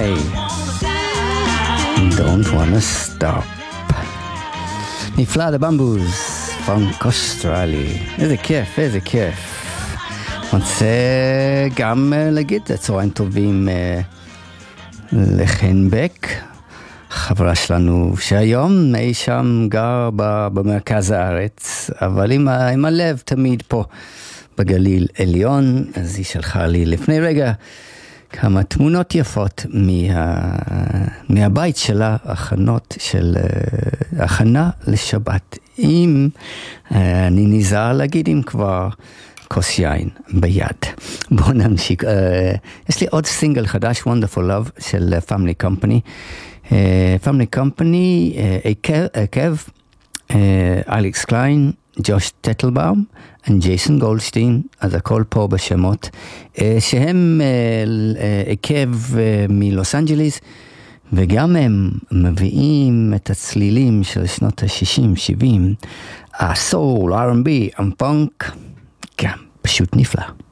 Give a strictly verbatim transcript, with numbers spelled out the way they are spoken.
Sky. Don't wanna stop. נפלא לבמבוז, פאנק אוסטרלי. איזה כיף, איזה כיף. רוצה גם להגיד צהריים טובים לחנבק, חברה שלנו שהיום אי שם גר במרכז הארץ, אבל עם, ה, עם הלב תמיד פה בגליל עליון. אז היא שלחה לי לפני רגע כמה תמונות יפות מה, מהבית שלה, הכנות של הכנה לשבת. אם אני נזהר להגיד אם כבר כוס יין ביד. בואו נמשיך. Uh, יש לי עוד סינגל חדש, Wonderful Love, של Family Company. Uh, Family Company, עקב, אלכס קליין, ג'וש טטלבאום, וג'ייסון גולדשטיין, אז הכל פה בשמות, uh, שהם עקב uh, uh, מלוס אנג'ליס, וגם הם מביאים את הצלילים של שנות ה-שישים שבעים, הסול, אר אנד בי, הפאנק, גם פשוט נפלא.